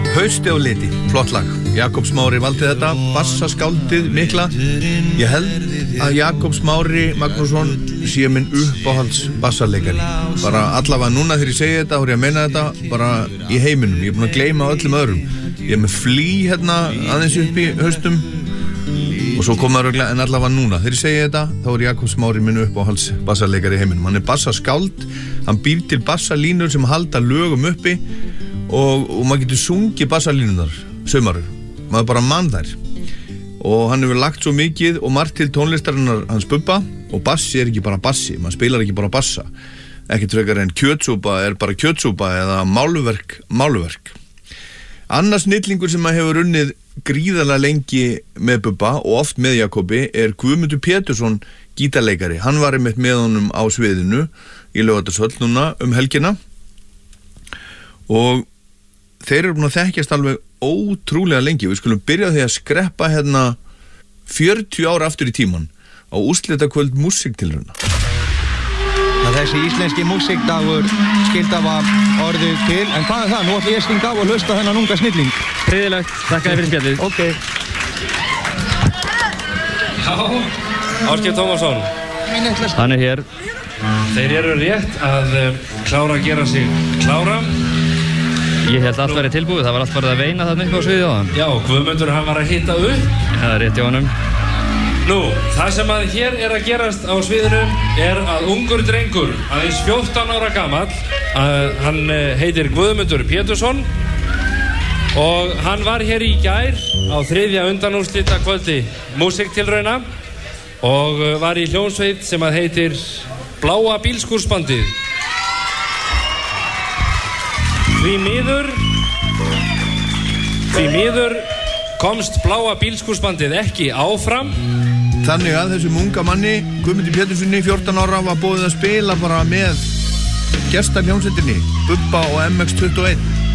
Hausti á liti, flott lag. Jakob Smári valdi þetta, bassaskáldið mikla. Ég held að Jakob Smári Magnússon sé minn uppáhalds bassarleikari. Bara allavega núna þegar ég segi þetta, þá ég að meina þetta bara í heiminum. Ég er búin að gleyma öllum öðrum. Ég er með Flý hérna aðeins upp í haustum og svo koma það en allavega núna. Þegar ég segi þetta, þá er Jakob Smári minn uppáhalds bassarleikari í heiminum. Hann er bassaskáld, hann býr til bassalínur sem halda lögum uppi og maður getur sungið bassalínunar saumaru, maður bara mann þær og hann hefur lagt svo mikið og margt til tónlistarinnar hans Bubba og bassi er ekki bara bassi, maður spilar ekki bara bassa ekkert frekar en kjötsúpa er bara kjötsúpa eða málverk annars snillingur sem maður hefur unnið gríðarlega lengi með Bubba og oft með Jakobi er Guðmundur Pétursson gítarleikari, hann var einmitt með honum á sviðinu í Laugardalshöll núna helgina og þeir eru búin að þekkjast alveg ótrúlega lengi. Við skulum byrja því að skreppa hérna 40 ára aftur í tíman á úrslitakvöld músíktilrauna. Þessi íslenski músíkdagur skildi hafa orðið til, en hvað er það? Nú ætlum ég að stinga á og hlusta þennan unga snilling. Prýðilegt, þakka þér fyrir spjallið. Ok. Já, Ásgeir Tómasson. Hann er hér. Þeir eru rétt að klára að gera sig klára. Ég held allt verið tilbúið, það var allt farið að veina þarna upp á sviðið á hann. Já, Guðmundur hann var að hita upp. Það er rétt í honum. Nú, það sem að hér er að gerast á sviðinu er að ungur drengur, aðeins 14 ára gamall, hann heitir Guðmundur Pétursson og hann var hér í gær á 3. undanúrslitakvöldi músíktilrauna og var í hljómsveit sem að heitir Bláa bílskúrsbandið. Því miður komst Bláa bílskúrsbandið ekki áfram. Þannig að þessum unga manni, Guðmundi Péturssoni, 14 ára, var búið að spila bara með gestarhljómsveitinni, Bubba og MX21.